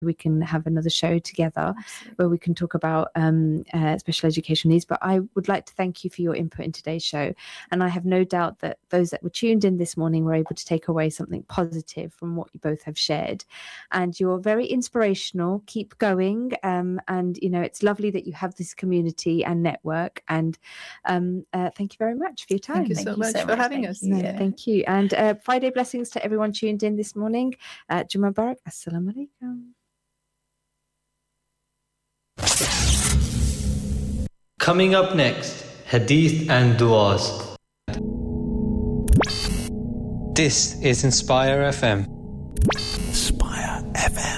we can have another show together. Absolutely. Where we can talk about special education needs. But I would like to thank you for your input in today's show. And I have no doubt that those that were tuned in this morning were able to take away something positive from what you both have shared. And you're very inspirational. Keep going. And, you know, it's lovely that you have this community and network. And thank you very much for your time. Thank you so much for having us. Thank you. And Friday blessings to everyone tuned in this morning. Jummah Mubarak. Assalamu alaikum. Coming up next, Hadith and Duas. This is Inspire FM. Inspire FM.